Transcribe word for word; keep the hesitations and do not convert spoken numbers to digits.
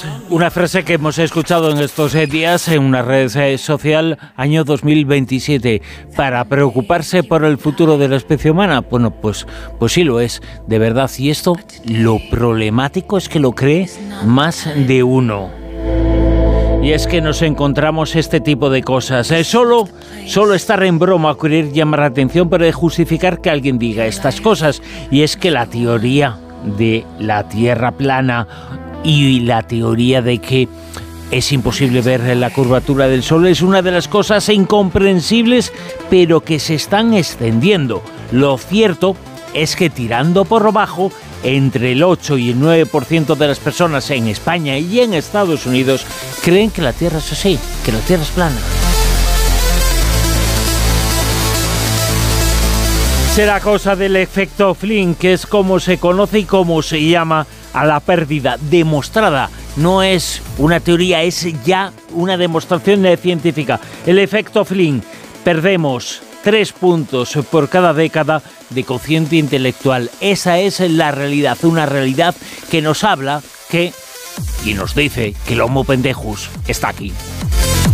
una frase que hemos escuchado en estos días en una red social, año dos mil veintisiete, para preocuparse por el futuro de la especie humana. Bueno, pues, pues sí lo es, de verdad. Y esto, lo problemático es que lo cree más de uno. Y es que nos encontramos este tipo de cosas. Eh, solo, solo estar en broma, querer llamar la atención, pero de justificar que alguien diga estas cosas. Y es que la teoría de la Tierra plana y la teoría de que es imposible ver la curvatura del Sol es una de las cosas incomprensibles, pero que se están extendiendo. Lo cierto es que, tirando por lo bajo, entre el ocho y el nueve por ciento de las personas en España y en Estados Unidos creen que la Tierra es así, que la Tierra es plana. Será cosa del efecto Flynn, que es como se conoce y como se llama a la pérdida demostrada. No es una teoría, es ya una demostración científica. El efecto Flynn. Perdemos tres puntos por cada década de cociente intelectual. Esa es la realidad, una realidad que nos habla que y nos dice que el Homo pendejus está aquí.